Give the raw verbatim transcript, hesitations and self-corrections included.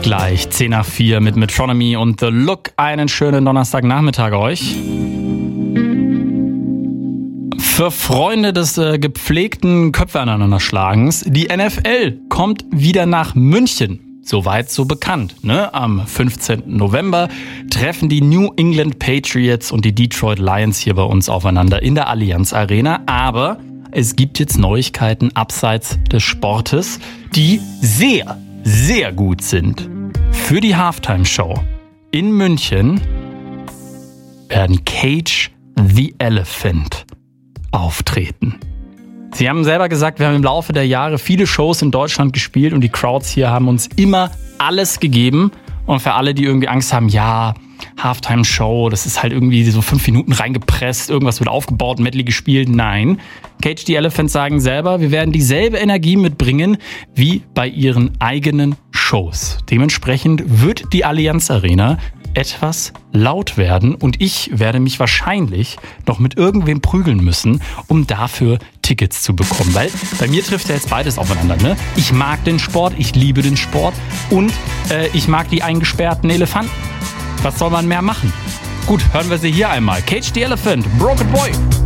Gleich zehn nach vier mit Metronomy und The Look. Einen schönen Donnerstagnachmittag euch. Für Freunde des äh, gepflegten Köpfe aneinanderschlagens, die N F L kommt wieder nach München. Soweit so bekannt. Ne? Am fünfzehnten November treffen die New England Patriots und die Detroit Lions hier bei uns aufeinander in der Allianz Arena. Aber es gibt jetzt Neuigkeiten abseits des Sportes, die sehr, sehr gut sind. Für die Halftime-Show in München werden Cage the Elephant auftreten. Sie haben selber gesagt, wir haben im Laufe der Jahre viele Shows in Deutschland gespielt und die Crowds hier haben uns immer alles gegeben. Und für alle, die irgendwie Angst haben, ja, Halftime-Show, das ist halt irgendwie so fünf Minuten reingepresst, irgendwas wird aufgebaut, Medley gespielt. Nein, Cage the Elephant sagen selber, wir werden dieselbe Energie mitbringen wie bei ihren eigenen Shows. Dementsprechend wird die Allianz Arena etwas laut werden und ich werde mich wahrscheinlich noch mit irgendwem prügeln müssen, um dafür Tickets zu bekommen. Weil bei mir trifft ja jetzt beides aufeinander. Ne? Ich mag den Sport, ich liebe den Sport und äh, ich mag die eingesperrten Elefanten. Was soll man mehr machen? Gut, hören wir sie hier einmal. Cage the Elephant, Broken Boy.